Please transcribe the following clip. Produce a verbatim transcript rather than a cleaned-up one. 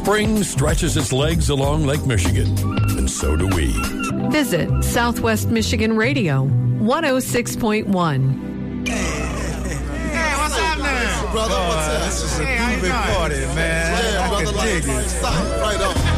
Spring stretches its legs along Lake Michigan, and so do we. Visit Southwest Michigan Radio, one oh six point one. Hey, what's happening? Brother, what's up? This is a groovy party, man. Yeah, I brother, can like, dig it. stop right up.